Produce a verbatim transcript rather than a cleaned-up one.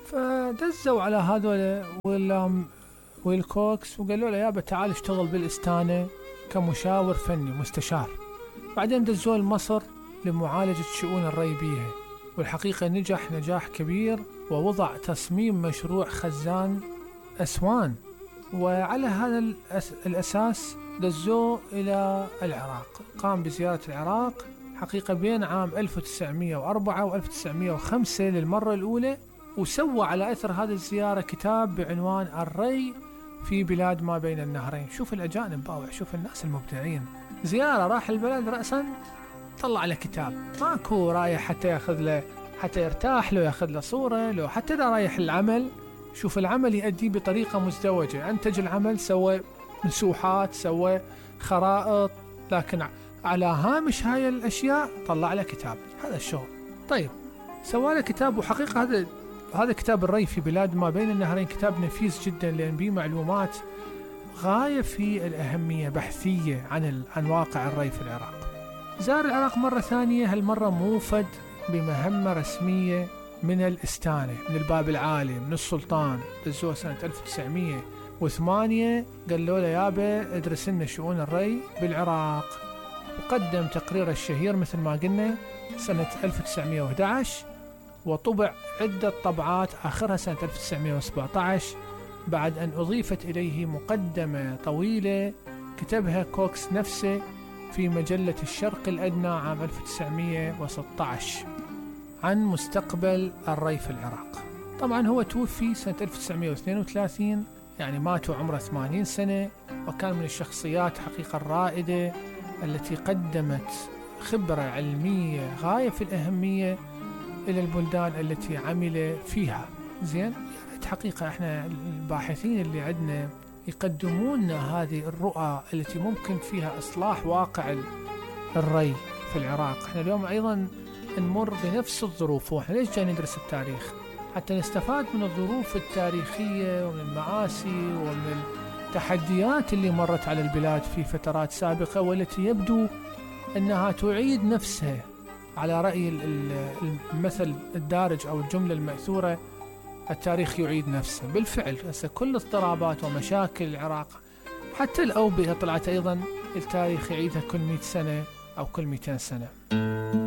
فدزوا على هذول ويلام ويلكوكس وقالوا له يابا تعال اشتغل بالاستانة كمشاور فني مستشار. بعدين دزوه لمصر لمعالجة شؤون الري بيها، والحقيقة نجح نجاح كبير ووضع تصميم مشروع خزان أسوان. وعلى هذا الأساس دزوه إلى العراق، قام بزيارة العراق حقيقة بين عام ألف وتسعمية وأربعة و ألف وتسعمية وخمسة للمرة الأولى، وسوى على أثر هذه الزيارة كتاب بعنوان الري في بلاد ما بين النهرين. شوف الأجانب باوع، شوف الناس المبدعين، زيارة راح البلد رأسا طلع له كتاب، ماكو رايح حتى ياخذ له حتى يرتاح له ياخذ له صورة، لو حتى إذا رايح العمل شوف العمل يؤدي بطريقة مزدوجة، أنتج العمل سوى مسوحات سوى خرائط، لكن على هامش هاي الأشياء طلع له كتاب. هذا الشغل. طيب سوى له كتاب، وحقيقة هذا هذا كتاب الري في بلاد ما بين النهرين كتاب نفيس جدا، لأن به معلومات غاية في الأهمية بحثية عن عن واقع الري في العراق. زار العراق مرة ثانية، هالمرة موفد بمهمة رسمية من الاستانة، من الباب العالي، من السلطان. دزوه سنة ألف وتسعمية وثمانية، قالوا له يابا ادرس لنا شؤون الري بالعراق، وقدم تقرير الشهير مثل ما قلنا سنة ألف وتسعمية وأحد عشر، وطبع عدة طبعات آخرها سنة ألف وتسعمية وسبعة عشر، بعد أن أضيفت إليه مقدمة طويلة كتبها كوكس نفسه في مجلة الشرق الأدنى عام ألف وتسعمية وستة عشر عن مستقبل الري في العراق. طبعا هو توفي سنة ألف وتسعمية واثنين وثلاثين، يعني مات وعمره ثمانين سنة، وكان من الشخصيات حقيقة الرائدة التي قدمت خبرة علمية غاية في الأهمية إلى البلدان التي عمل فيها. زين، حقيقة احنا الباحثين اللي عندنا يقدمون هذه الرؤى التي ممكن فيها إصلاح واقع الري في العراق. احنا اليوم أيضا نمر بنفس الظروف، واحنا ليش جاي ندرس التاريخ؟ حتى نستفاد من الظروف التاريخية ومن المعاصي ومن التحديات اللي مرت على البلاد في فترات سابقة، والتي يبدو أنها تعيد نفسها، على رأي المثل الدارج أو الجملة المأثورة، التاريخ يعيد نفسه. بالفعل هسه كل اضطرابات ومشاكل العراق حتى الأوبئة طلعت أيضا التاريخ يعيدها كل مئة سنة أو كل مئتين سنة.